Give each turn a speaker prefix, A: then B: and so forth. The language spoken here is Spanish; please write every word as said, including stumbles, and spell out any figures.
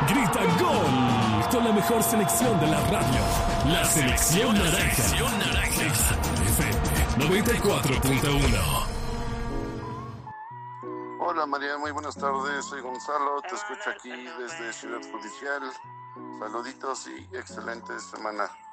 A: Grita gol con la mejor selección de la radio. La selección naranja. F M noventa y cuatro punto uno.
B: Hola María, muy buenas tardes. Soy Gonzalo, te escucho aquí desde Ciudad Judicial. Saluditos y excelente semana.